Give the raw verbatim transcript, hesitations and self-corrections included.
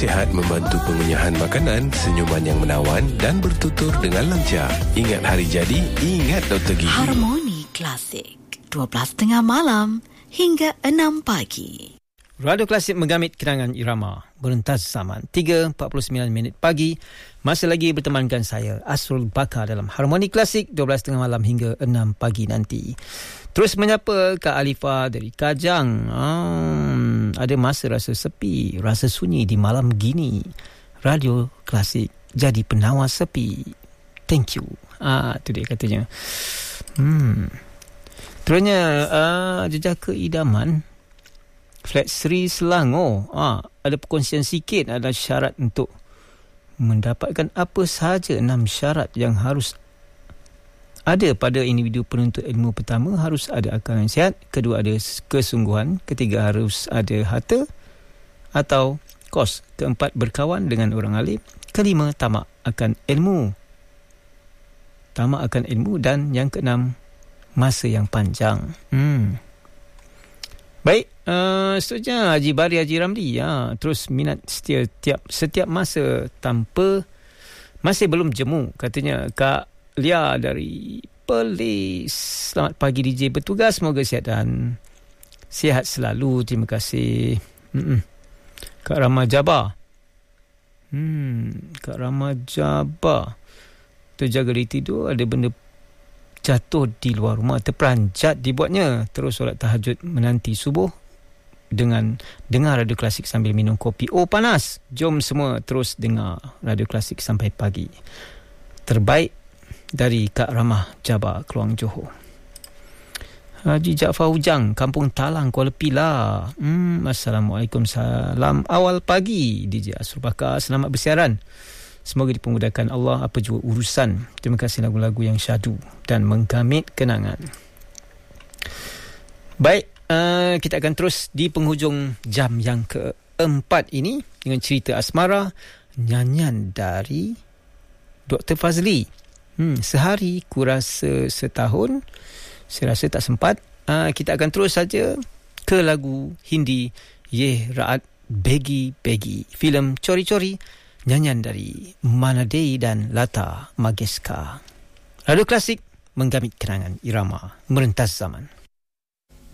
sihat membantu pengenyahan makanan, senyuman yang menawan dan bertutur dengan lancar. Ingat hari jadi, ingat doktor gigi. Harmoni Klasik, dua belas tiga puluh malam hingga enam pagi. Radio Klasik menggamit kenangan irama merentas zaman. tiga empat puluh sembilan minit pagi. Masih lagi bertemankan saya, Asrul Bakar, dalam Harmoni Klasik dua belas tiga puluh malam hingga enam pagi nanti. Terus menyapa Kak Alifah dari Kajang. Hmm, ada masa rasa sepi, rasa sunyi di malam gini. Radio Klasik jadi penawar sepi. Thank you. Ah, tu dia katanya. Hmm. Terusnya uh, jejaka idaman. Flat Sri Selangor. Ah, ada perkongsian sikit, ada syarat untuk mendapatkan apa sahaja enam syarat yang harus ada pada individu penuntut ilmu. Pertama, harus ada akal yang sihat. Kedua, ada kesungguhan. Ketiga, harus ada harta atau kos. Keempat, berkawan dengan orang alim. Kelima, tamak akan ilmu. Tamak akan ilmu. Dan yang keenam, masa yang panjang. Hmm. Baik, uh, seterusnya Haji Bari Haji Ramli. Ya, terus minat setia tiap, setiap masa tanpa masih belum jemu. Katanya Kak Lia dari Perlis. Selamat pagi D J bertugas. Semoga sihat dan sihat selalu. Terima kasih. Mm-mm. Kak Rama Jabbar. Hmm, Kak Rama Jabbar. Terjaga di tidur, ada benda jatuh di luar rumah, terperanjat dibuatnya. Terus solat tahajud menanti subuh dengan dengar Radio Klasik sambil minum kopi. Oh, panas. Jom semua terus dengar Radio Klasik sampai pagi. Terbaik dari Kak Ramah Jabbar, Keluang Johor. Haji Jaafar Ujang, Kampung Talang, Kuala Pilah. Hmm, Assalamualaikum, salam awal pagi D J Asrul Bakar. Selamat bersiaran. Semoga dipermudahkan Allah apa jua urusan. Terima kasih lagu-lagu yang syahdu dan menggamit kenangan. Baik, uh, kita akan terus di penghujung jam yang keempat ini dengan cerita asmara, nyanyian dari Doktor Fazli. Hmm, sehari kurasa setahun. Saya rasa tak sempat. Uh, kita akan terus saja ke lagu Hindi Ye Raat Begi Begi, filem Cori Cori, nyanyian dari Manadei dan Lata Mangeshkar. Radio Klasik menggamit kenangan irama merentas zaman.